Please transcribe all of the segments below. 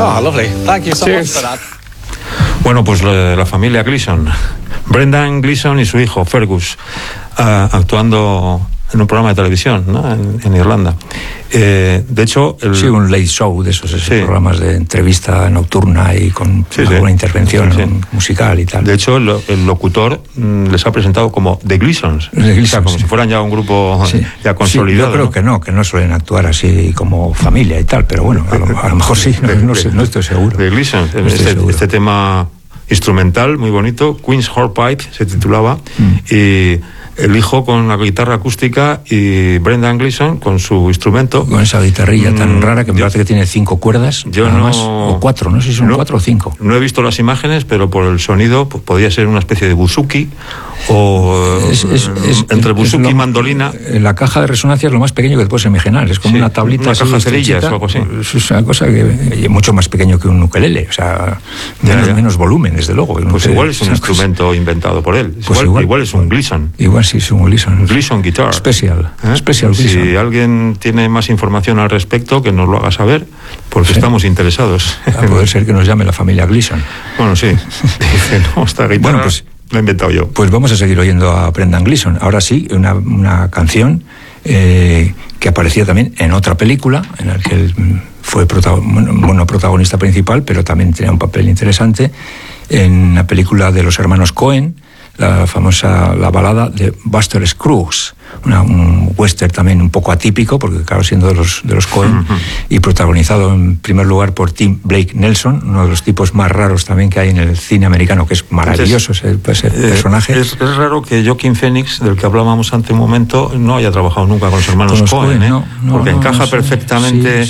Oh, lovely. Thank you so much for that. Bueno, pues la familia Gleeson. Brendan Gleeson y su hijo Fergus, actuando en un programa de televisión, ¿no? en Irlanda. De hecho... Sí, un late show de esos programas de entrevista nocturna y con alguna intervención musical y tal. De hecho, el locutor les ha presentado como The Gleesons. O sea, como si fueran ya un grupo ya consolidado. Yo creo que no suelen actuar así como familia y tal, pero bueno, a lo mejor sí, no estoy seguro. The Gleesons, este tema instrumental muy bonito, Queen's Hornpipe se titulaba, y el hijo con la guitarra acústica y Brendan Gleeson con su instrumento. Con esa guitarrilla tan rara que me parece que tiene 5 cuerdas, o 4, no sé si son 4 o 5. No he visto las imágenes, pero por el sonido pues, podría ser una especie de buzuki o entre buzuki y mandolina. La caja de resonancia es lo más pequeño que te puedes imaginar, es como una tablita, una caja de cerillas o algo así. Es una cosa que mucho más pequeño que un ukelele, o sea, menos volumen, desde luego. Pues igual es un instrumento inventado por él. Pues igual es un Gleeson. Igual sí, es un Gleeson. Gleeson Guitar. Special Si Gleeson. Alguien tiene más información al respecto, que nos lo haga saber, porque estamos interesados. A poder ser que nos llame la familia Gleeson. Bueno, sí. Dice, no, esta guitarra bueno, pues la he inventado yo. Pues vamos a seguir oyendo a Brendan Gleeson. Ahora sí, una canción que aparecía también en otra película, en la que él fue protagonista principal, pero también tenía un papel interesante, en la película de los hermanos Coen, la balada de Buster Scruggs, un western también un poco atípico, porque claro, siendo de los Coen, y protagonizado en primer lugar por Tim Blake Nelson, uno de los tipos más raros también que hay en el cine americano, que es maravilloso ese personaje. Es raro que Joaquin Phoenix, del que hablábamos hace un momento, no haya trabajado nunca con los hermanos Coen, porque encaja perfectamente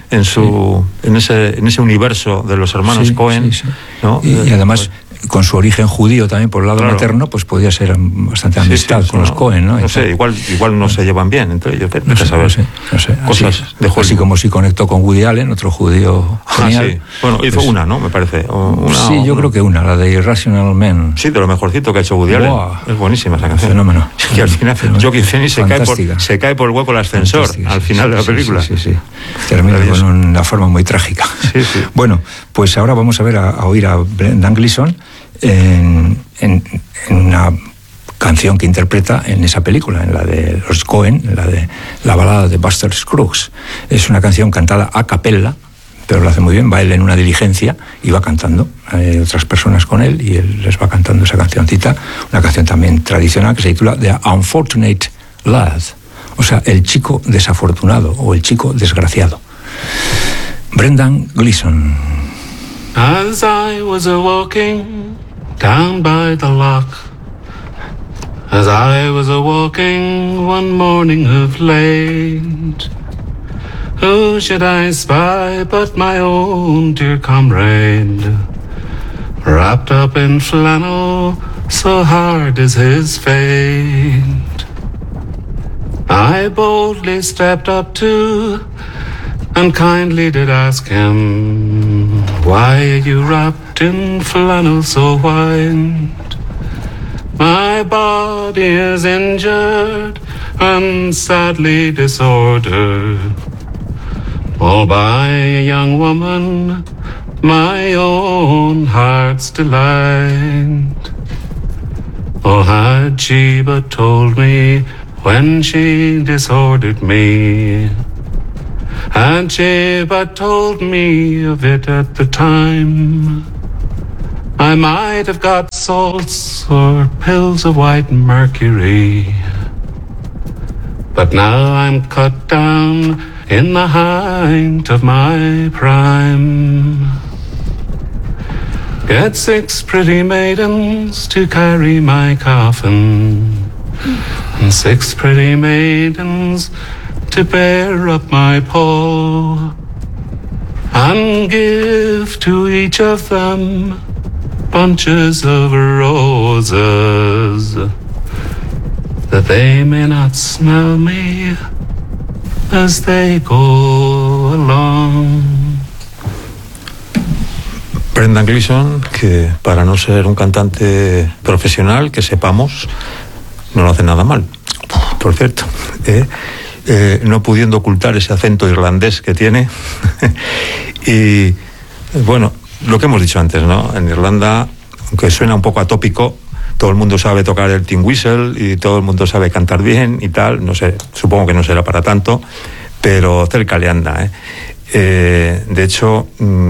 en ese universo de los hermanos Coen. ¿no? Y además, con su origen judío también por el lado materno, pues podía ser bastante amistad con los Coen, ¿no? No sé, igual no se llevan bien entre ellos, no sé. Cosas de Hollywood. Así como si conectó con Woody Allen, otro judío genial. Sí. Bueno, hizo una, ¿no? Me parece. Yo creo que la de Irrational Man. Sí, de lo mejorcito que ha hecho Woody Allen. Es buenísima esa canción. Fenómeno. Y al final, Joaquin Phoenix se cae por el hueco del ascensor al final de la película. Sí. Termina con una forma muy trágica. Sí. Bueno, pues ahora vamos a oír a Brendan Gleeson en una canción que interpreta en esa película, en la de los Coen, en la de la balada de Buster Scruggs. Es una canción cantada a capella, pero lo hace muy bien. Va él en una diligencia y va cantando. Hay otras personas con él y él les va cantando esa cancioncita, una canción también tradicional que se titula The Unfortunate Lad, o sea, el chico desafortunado o el chico desgraciado. Brendan Gleeson. As I was a-walking down by the loch, as I was a-walking one morning of late, who should I spy but my own dear comrade, wrapped up in flannel, so hard is his fate. I boldly stepped up to and kindly did ask him, why are you wrapped in flannel so white? My body is injured and sadly disordered, all by a young woman, my own heart's delight. Oh, had she but told me when she disordered me, had she but told me of it at the time, I might have got salts or pills of white mercury. But now I'm cut down in the height of my prime. Get 6 pretty maidens to carry my coffin, and 6 pretty maidens to bear up my pall, and give to each of them bunches of roses, that they may not smell me as they go along. Brendan Gleeson, que para no ser un cantante profesional, que sepamos, no lo hace nada mal, por cierto, no pudiendo ocultar ese acento irlandés que tiene. Y Bueno, lo que hemos dicho antes, ¿no? En Irlanda, aunque suena un poco atópico, todo el mundo sabe tocar el tin whistle y todo el mundo sabe cantar bien y tal. No sé, supongo que no será para tanto, pero cerca le anda, de hecho,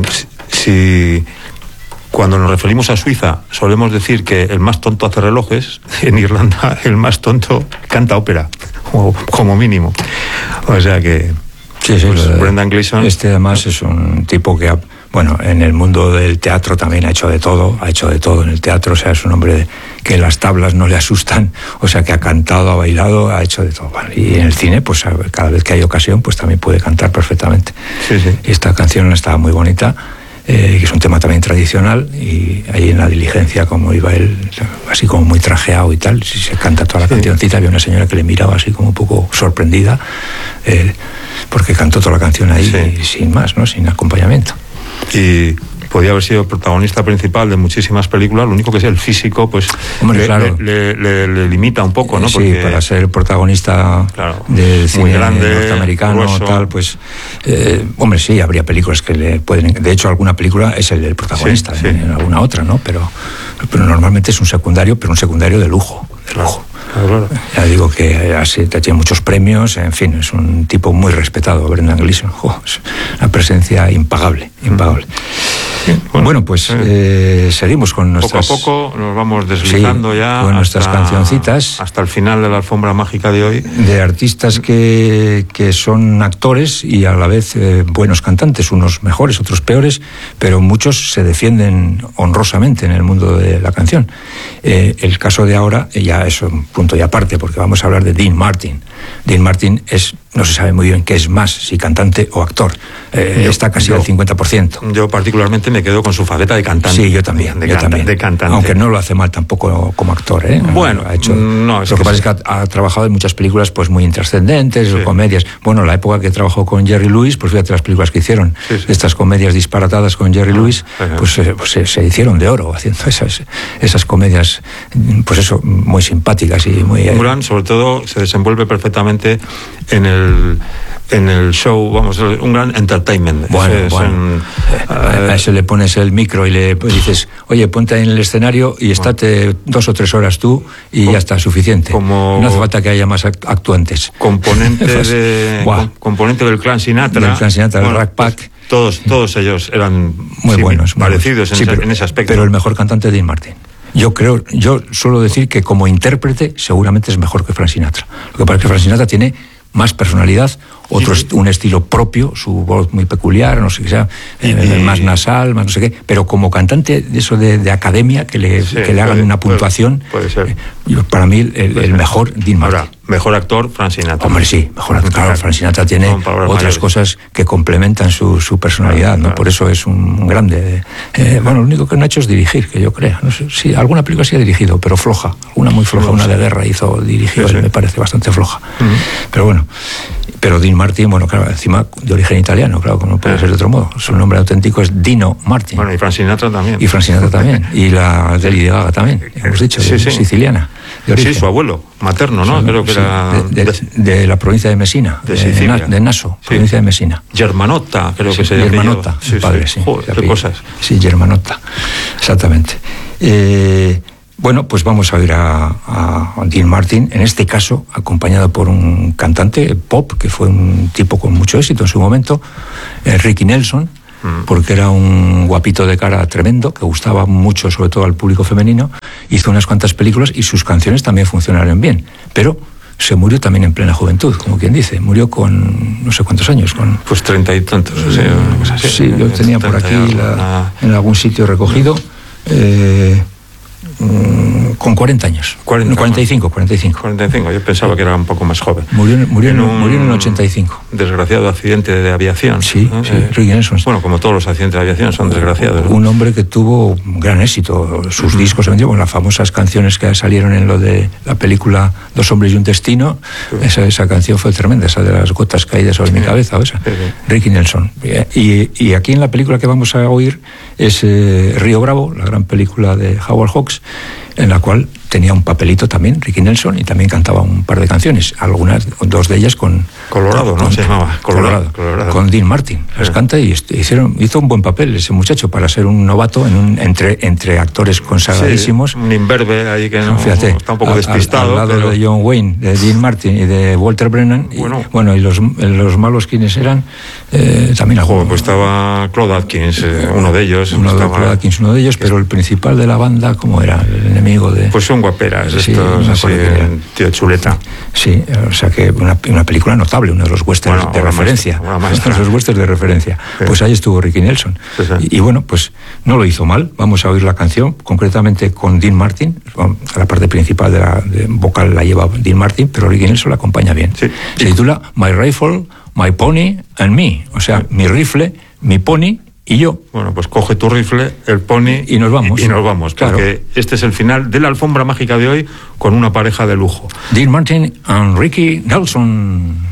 si cuando nos referimos a Suiza solemos decir que el más tonto hace relojes, en Irlanda el más tonto canta ópera, como mínimo. O sea que sí, pues Brendan Gleeson, además es un tipo que bueno, en el mundo del teatro también ha hecho de todo en el teatro, o sea, es un hombre que las tablas no le asustan, o sea, que ha cantado, ha bailado, ha hecho de todo. Y en el cine, pues cada vez que hay ocasión, pues también puede cantar perfectamente. Sí. Y esta canción estaba muy bonita, que es un tema también tradicional, y ahí en la diligencia, como iba él, así como muy trajeado y tal, si se canta toda la cancioncita, había una señora que le miraba así como un poco sorprendida, porque cantó toda la canción ahí sin más, ¿no? Sin acompañamiento. Y podía haber sido protagonista principal de muchísimas películas, lo único que es el físico, pues hombre, le limita un poco, ¿no? Porque, para ser protagonista del cine grande, norteamericano, grueso, tal, pues hombre, sí, habría películas que le pueden, de hecho alguna película es el protagonista, en alguna otra, ¿no? Pero normalmente es un secundario, pero un secundario de lujo, Claro. Ya digo que tiene muchos premios, en fin, es un tipo muy respetado, Brendan Gleeson. Es una presencia impagable. Bueno, pues seguimos con nuestras... Poco a poco nos vamos deslizando ya con nuestras cancioncitas. Hasta el final de la alfombra mágica de hoy. De artistas que son actores y a la vez buenos cantantes, unos mejores, otros peores, pero muchos se defienden honrosamente en el mundo de la canción. El caso de ahora ya es un punto y aparte, porque vamos a hablar de Dean Martin. Dean Martin no se sabe muy bien qué es más, si cantante o actor. Está casi al 50%. Yo particularmente me quedo con su faceta de cantante. Sí, yo también. De cantante. Aunque no lo hace mal tampoco como actor, Bueno, ha hecho, no, lo que pasa es que ha trabajado en muchas películas pues muy intrascendentes, comedias. Bueno, la época que trabajó con Jerry Lewis, pues fíjate las películas que hicieron. Estas comedias disparatadas con Jerry Lewis, pues se hicieron de oro haciendo esas comedias, pues eso, muy simpáticas y muy... sobre todo se desenvuelve perfectamente en el show, vamos, un gran entertainment. A eso le pones el micro y le dices, oye, ponte en el escenario y estate 2 o 3 horas tú y ya está, suficiente. No hace falta que haya más actuantes. Componente del Clan Sinatra. El Rat Pack. Todos ellos eran muy buenos, parecidos en ese aspecto. Pero el mejor cantante es Dean Martin. Yo suelo decir que como intérprete seguramente es mejor que Frank Sinatra. Lo que pasa es que Frank Sinatra tiene más personalidad, un estilo propio, su voz muy peculiar, no sé qué sea, más nasal, más no sé qué, pero como cantante de eso de academia, que le hagan una puntuación, puede ser. Para mí el mejor Dean Martin. Ahora, mejor actor, Frank Sinatra. Hombre, sí, mejor actor. Claro, Frank Sinatra tiene otras cosas que complementan su personalidad, ¿no? Por eso es un grande. Bueno, lo único que no ha hecho es dirigir, que yo creo. No sé, sí, alguna película sí ha dirigido, pero floja. Alguna muy floja, una de guerra dirigió, me parece bastante floja. Pero bueno, Dean Martin, bueno, claro, encima de origen italiano, claro, como no puede ser de otro modo. Su nombre auténtico es Dino Martin. Bueno, y Frank Sinatra también. Y la de Lady Gaga también, hemos dicho, siciliana. Sí, su abuelo materno, ¿no? Creo que era... De la provincia de Messina, de Naso, provincia de Messina. Germanotta, creo que se llama. Germanotta, el padre, sí. Joder, qué cosas. Sí, Germanotta, exactamente. Bueno, pues vamos a oír a Dean Martin, en este caso acompañado por un cantante pop, que fue un tipo con mucho éxito en su momento, Ricky Nelson, porque era un guapito de cara tremendo, que gustaba mucho sobre todo al público femenino, hizo unas cuantas películas y sus canciones también funcionaron bien, pero se murió también en plena juventud, como quien dice, murió con no sé cuántos años. Pues 30 y tantos. Sí, yo tenía por aquí en algún sitio recogido... con 40 años. 45. Yo pensaba que era un poco más joven. Murió en el 85. Desgraciado accidente de aviación. Sí, Ricky Nelson. Bueno, como todos los accidentes de aviación son desgraciados. Un hombre que tuvo gran éxito. Sus discos se vendieron, bueno, las famosas canciones que salieron en lo de la película Dos hombres y un destino. Esa canción fue tremenda, esa de las gotas caídas sobre mi cabeza. Ricky Nelson. Y aquí en la película que vamos a oír es Río Bravo, la gran película de Howard Hawks, en la cual tenía un papelito también, Ricky Nelson, y también cantaba un par de canciones, dos de ellas con... Colorado, ¿no? Se llamaba Colorado. Con Dean Martin. Las canta y hizo un buen papel ese muchacho para ser un novato entre actores consagradísimos. Sí, un imberbe ahí que no, fíjate, está un poco despistado. Al lado de John Wayne, de Dean Martin y de Walter Brennan. Y los malos, ¿quiénes eran? También pues estaba Claude Atkins, uno de ellos. Claude Atkins, uno de ellos, pero el principal de la banda, ¿cómo era? El enemigo de... Pues son guaperas, estos, así, tío chuleta. Sí, o sea que una película notable, uno de los westerns de referencia. Los westerns de referencia. Sí. Pues ahí estuvo Ricky Nelson. Sí. Y bueno, pues no lo hizo mal. Vamos a oír la canción, concretamente con Dean Martin. La parte principal de vocal la lleva Dean Martin, pero Ricky Nelson la acompaña bien. Sí. Se titula My Rifle, My Pony and Me. O sea, mi rifle, mi pony y yo. Bueno, pues coge tu rifle, el pony y nos vamos. Y nos vamos, claro. Porque este es el final de la alfombra mágica de hoy con una pareja de lujo. Dean Martin and Ricky Nelson.